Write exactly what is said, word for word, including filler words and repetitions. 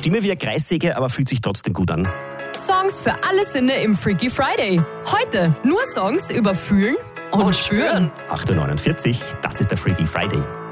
Stimme wie eine Kreissäge, aber fühlt sich trotzdem gut an. Songs für alle Sinne im Freaky Friday. Heute nur Songs über Fühlen und, und Spüren. acht Uhr neunundvierzig, das ist der Freaky Friday.